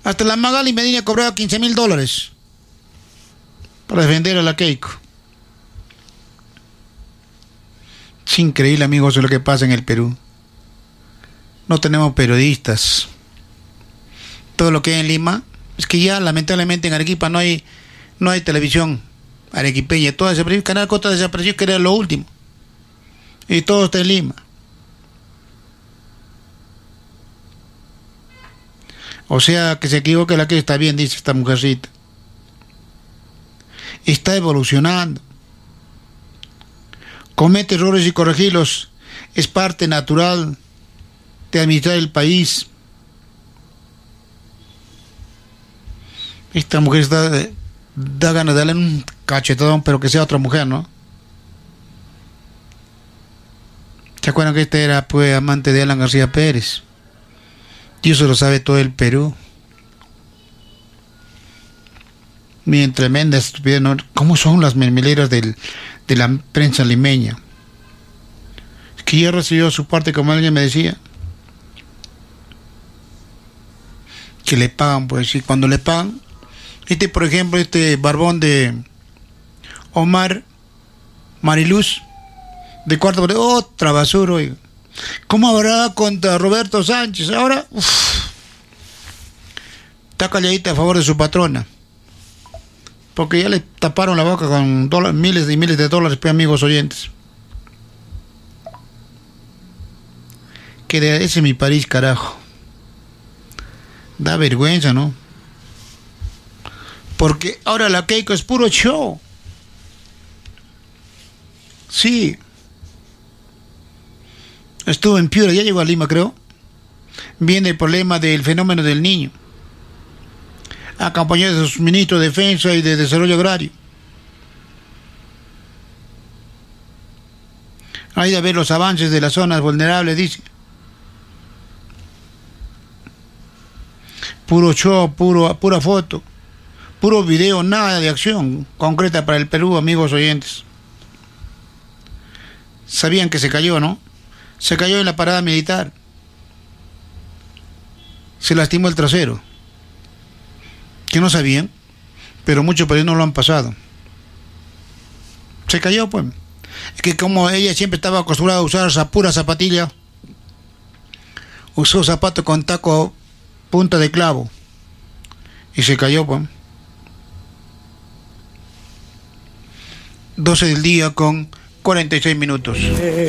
Hasta la Magali Medina cobraba $15,000 para defender a la Keiko. Es increíble, amigos, lo que pasa en el Perú. No tenemos periodistas. Todo lo que hay en Lima, es que ya lamentablemente en Arequipa no hay televisión arequipeña. Todo desapareció, el Canal Costa desapareció, que era lo último. Y todo está en Lima. O sea, que se equivoque la que está bien, dice esta mujercita. Está evolucionando. Comete errores y corregirlos. Es parte natural de administrar el país. Esta mujer da ganas de darle un cachetadón, pero que sea otra mujer, ¿no? ¿Se acuerdan que este era pues amante de Alan García Pérez? Y eso lo sabe todo el Perú. Miren, tremenda estupidez, ¿no? ¿Cómo son las mermeleras de la prensa limeña? Es que ya recibió su parte, como alguien me decía, que le pagan, pues, y cuando le pagan, por ejemplo, este barbón de Omar Mariluz, de Cuarto Poder, otra basura, oiga. ¿Cómo habrá contra Roberto Sánchez? Ahora, está calladita a favor de su patrona, porque ya le taparon la boca con miles y miles de dólares, pues, amigos oyentes. Ese es mi París, carajo. Da vergüenza, ¿no? Porque ahora la Keiko es puro show. Sí. Estuvo en Piura, ya llegó a Lima, creo. Viene el problema del fenómeno del niño, acompañado de sus ministros de Defensa y de Desarrollo Agrario. Hay de ver los avances de las zonas vulnerables, dice. Puro show, pura foto, puro video, nada de acción concreta para el Perú, amigos oyentes. Sabían que se cayó, ¿no? Se cayó en la parada militar. Se lastimó el trasero. Que no sabían, pero muchos peruanos lo han pasado. Se cayó, pues. Es que como ella siempre estaba acostumbrada a usar esa pura zapatilla, usó zapato con taco punta de clavo y se cayó, pues. 12 del día con 46 minutos.